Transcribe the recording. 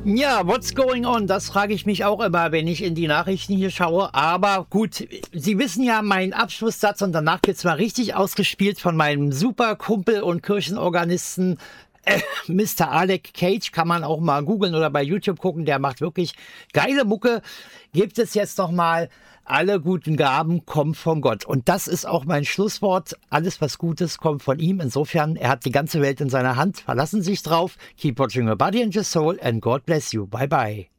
Ja, what's going on? Das frage ich mich auch immer, wenn ich in die Nachrichten hier schaue. Aber gut, Sie wissen ja meinen Abschlusssatz und danach wird's mal richtig ausgespielt von meinem super Kumpel und Kirchenorganisten Mr. Alec Cage. Kann man auch mal googeln oder bei YouTube gucken. Der macht wirklich geile Mucke. Gibt es jetzt noch mal: Alle guten Gaben kommen von Gott. Und das ist auch mein Schlusswort. Alles, was Gutes, kommt von ihm. Insofern, er hat die ganze Welt in seiner Hand. Verlassen Sie sich drauf. Keep watching your body and your soul and God bless you. Bye bye.